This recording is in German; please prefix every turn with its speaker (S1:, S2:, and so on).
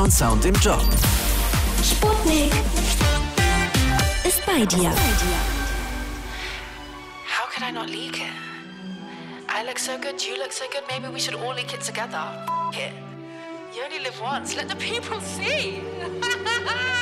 S1: Surround-Sound im Job.
S2: Sputnik ist bei dir.
S3: How could I not leak it? I look so good, you look so good, maybe we should all leak it together. F it. You only live once, let the people see.